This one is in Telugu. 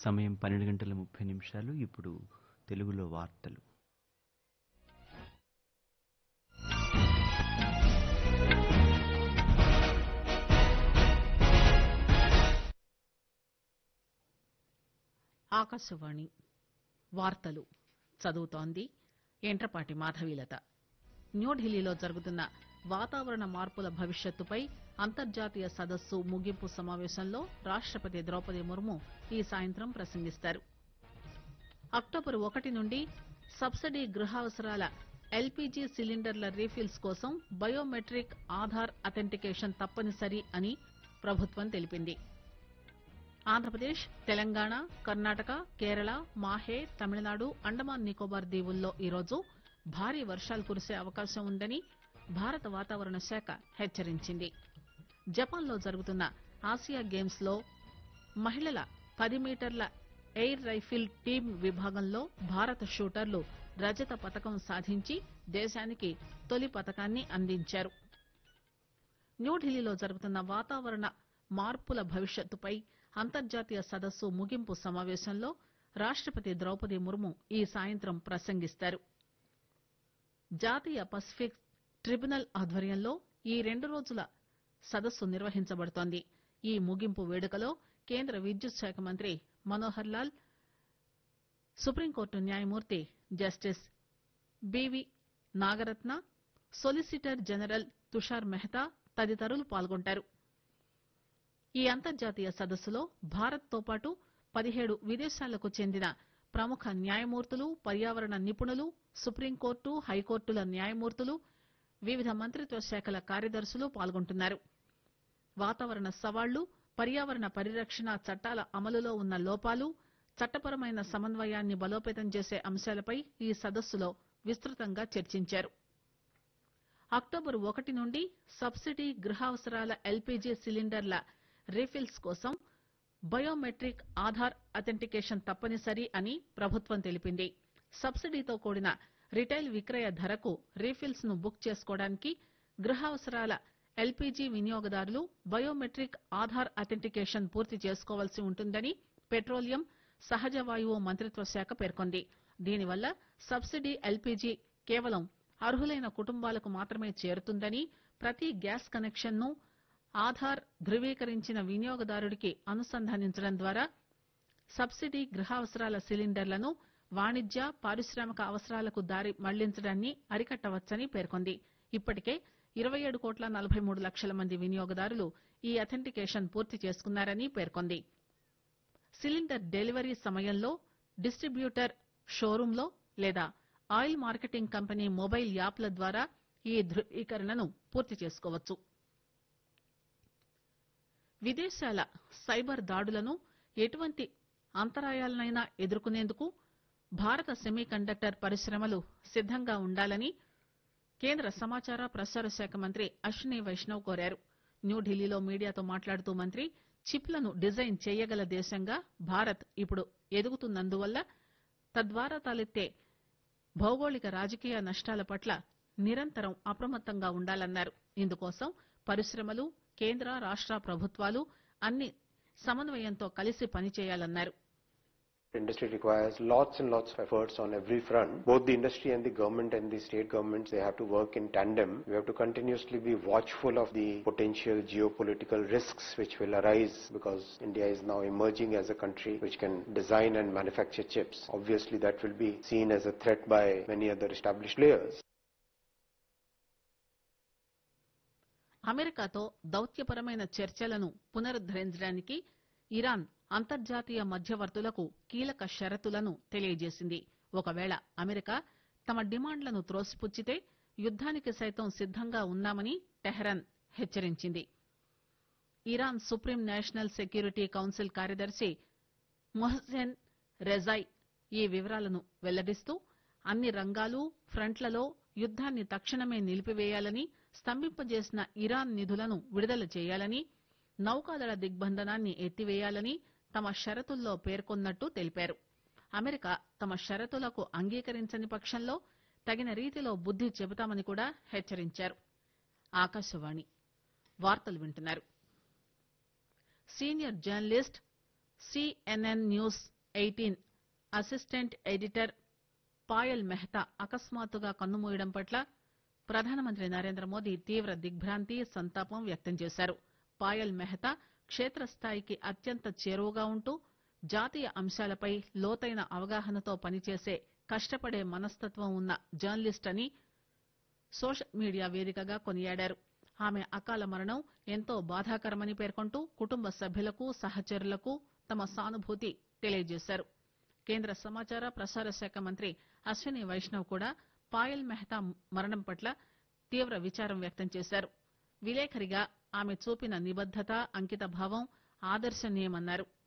సమయం 12:30 ఇప్పుడు తెలుగులో వార్తలు. ఆకాశవాణి వార్తలు చదువుతోంది ఎంట్రపాటి మాధవీలత. న్యూఢిల్లీలో జరుగుతున్న వాతావరణ మార్పుల భవిష్యత్తుపై అంతర్జాతీయ సదస్సు ముగింపు సమావేశంలో రాష్టపతి ద్రౌపది ముర్ము ఈ సాయంత్రం ప్రసంగిస్తారు. అక్టోబర్ 1 నుండి సబ్సిడీ గృహావసరాల ఎల్పీజీ సిలిండర్ల రీఫిల్స్ కోసం బయోమెట్రిక్ ఆధార్ అథెంటికేషన్ తప్పనిసరి అని ప్రభుత్వం తెలిపింది. ఆంధ్రప్రదేశ్, తెలంగాణ, కర్ణాటక, కేరళ, మాహే, తమిళనాడు, అండమాన్ నికోబార్ దీవుల్లో ఈరోజు భారీ వర్షాలు కురిసే అవకాశం ఉందని భారత వాతావరణ శాఖ హెచ్చరించింది. జపాన్ లో జరుగుతున్న ఆసియా గేమ్స్ లో మహిళల 10 మీటర్ల ఎయిర్ రైఫిల్ టీం విభాగంలో భారత షూటర్లు రజత పతకం సాధించి దేశానికి తొలి పతకాన్ని అందించారు. న్యూఢిల్లీలో జరుగుతున్న వాతావరణ మార్పుల భవిష్యత్తుపై అంతర్జాతీయ సదస్సు ముగింపు సమావేశంలో రాష్టపతి ద్రౌపది ముర్ము ఈ సాయంత్రం ప్రసంగిస్తారు. జాతీయ పసిఫిక్ ట్రిబ్యునల్ ఆధ్వర్యంలో ఈ 2 రోజుల సదస్సు నిర్వహించబడుతోంది. ఈ ముగింపు వేడుకలో కేంద్ర విద్యుత్ శాఖ మంత్రి మనోహర్ లాల్, సుప్రీంకోర్టు న్యాయమూర్తి justice BV Nagaratna, solicitor general Tushar Mehta తదితరులు పాల్గొంటారు. ఈ అంతర్జాతీయ సదస్సులో భారత్ తో పాటు 17 విదేశాలకు చెందిన ప్రముఖ న్యాయమూర్తులు, పర్యావరణ నిపుణులు, సుప్రీంకోర్టు, హైకోర్టుల న్యాయమూర్తులు, వివిధ మంత్రిత్వ శాఖల కార్యదర్శులు పాల్గొంటున్నారు. వాతావరణ సవాళ్లు, పర్యావరణ పరిరక్షణ చట్టాల అమలులో ఉన్న లోపాలు, చట్టపరమైన సమన్వయాన్ని బలోపేతం చేసే అంశాలపై ఈ సదస్సులో విస్తృతంగా చర్చించారు. అక్టోబర్ 1 నుండి సబ్సిడీ గృహావసరాల ఎల్పీజీ సిలిండర్ల రీఫిల్స్ కోసం బయోమెట్రిక్ ఆధార్ అథెంటికేషన్ తప్పనిసరి అని ప్రభుత్వం తెలిపింది. సబ్సిడీతో కూడిన రిటైల్ విక్రయ ధరకు రీఫిల్స్ ను బుక్ చేసుకోవడానికి గృహావసరాల ఎల్పీజీ వినియోగదారులు బయోమెట్రిక్ ఆధార్ అథెంటికేషన్ పూర్తి చేసుకోవాల్సి ఉంటుందని పెట్రోలియం, సహజ వాయువు మంత్రిత్వ శాఖ పేర్కొంది. దీనివల్ల సబ్సిడీ ఎల్పీజీ కేవలం అర్హులైన కుటుంబాలకు మాత్రమే చేరుతుందని, ప్రతి గ్యాస్ కనెక్షన్ ను ఆధార్ ధృవీకరించిన వినియోగదారుడికి అనుసంధానించడం ద్వారా సబ్సిడీ గృహావసరాల సిలిండర్లను వాణిజ్య, పారిశ్రామిక అవసరాలకు దారి మళ్లించడాన్ని అరికట్టవచ్చని పేర్కొంది. ఇప్పటికే 27,43,00,000 మంది వినియోగదారులు ఈ అథెంటికేషన్ పూర్తి చేసుకున్నారని పేర్కొంది. సిలిండర్ డెలివరీ సమయంలో డిస్టిబ్యూటర్ షోరూంలో లేదా ఆయిల్ మార్కెటింగ్ కంపెనీ మొబైల్ యాప్ల ద్వారా ఈ ధృవీకరణను పూర్తి చేసుకోవచ్చు. విదేశాల సైబర్ దాడులను, ఎటువంటి అంతరాయాలనైనా ఎదుర్కొనేందుకు భారత సెమీ కండక్టర్ పరిశ్రమలు సిద్దంగా ఉండాలని కేంద్ర సమాచార ప్రసార శాఖ మంత్రి అశ్విని వైష్ణవ్ కోరారు. న్యూఢిల్లీలో మీడియాతో మాట్లాడుతూ మంత్రి, చిప్లను డిజైన్ చేయగల దేశంగా భారత్ ఇప్పుడు ఎదుగుతున్నందువల్ల తద్వారా తలెత్తే భౌగోళిక రాజకీయ నష్టాల పట్ల నిరంతరం అప్రమత్తంగా ఉండాలన్నారు. ఇందుకోసం పరిశ్రమలు, కేంద్ర, రాష్ట ప్రభుత్వాలు అన్ని సమన్వయంతో కలిసి పనిచేయాలన్నారు. Industry requires lots and lots of efforts on every front. Both the industry and the government and the state governments, they have to work in tandem. We have to continuously be watchful of the potential geopolitical risks which will arise because India is now emerging as a country which can design and manufacture chips. Obviously, that will be seen as a threat by many other established players. అమెరికాతో దౌత్యపరమైన చర్చలను పునరుద్దరించడానికి ఇరాన్ అంతర్జాతీయ మధ్యవర్తులకు కీలక షరతులను తెలియజేసింది. ఒకవేళ అమెరికా తమ డిమాండ్లను త్రోసిపుచ్చితే యుద్దానికి సైతం సిద్దంగా ఉన్నామని టెహ్రాన్ హెచ్చరించింది. Iran supreme national security council కార్యదర్శి మొహ్సెన్ రెజాయ్ ఈ వివరాలను వెల్లడిస్తూ అన్ని రంగాలు, ఫ్రంట్లలో యుద్దాన్ని తక్షణమే నిలిపివేయాలని, స్తంభింపజేసిన ఇరాన్ నిధులను విడుదల చేయాలని, నౌకాదళ దిగ్బంధనాన్ని ఎత్తివేయాలని తమ షరతుల్లో పేర్కొన్నట్టు తెలిపారు. అమెరికా తమ షరతులకు అంగీకరించని పక్షంలో తగిన రీతిలో బుద్ది చెబుతామని కూడా హెచ్చరించారు. ఆకాశవాణి వార్తలు వింటున్నారు. Senior journalist CNN news 18 assistant editor Payal Mehta అకస్మాత్తుగా కన్నుమూయడం పట్ల ప్రధానమంత్రి నరేంద్ర మోదీ తీవ్ర దిగ్భ్రాంతి సంతాపం వ్యక్తం చేశారు. పాయల్ మెహతా క్షేత్రస్థాయికి అత్యంత చేరువగా ఉంటూ జాతీయ అంశాలపై లోతైన అవగాహనతో పనిచేసే కష్టపడే మనస్తత్వం ఉన్న జర్నలిస్ట్ అని సోషల్ మీడియా వేదికగా కొనియాడారు. ఆమె అకాల మరణం ఎంతో బాధాకరమని పేర్కొంటూ కుటుంబ సభ్యులకు సహచరులకు తమ సానుభూతి తెలియజేశారు. కేంద్ర సమాచార ప్రసార శాఖ మంత్రి అశ్విని వైష్ణవ్ కూడా పాయల్ మెహతా మరణం పట్ల తీవ్ర విచారం వ్యక్తం చేశారు. విలేఖరిగా ఆమె చూపిన నిబద్దత అంకితభావం ఆదర్శనీయమన్నారు.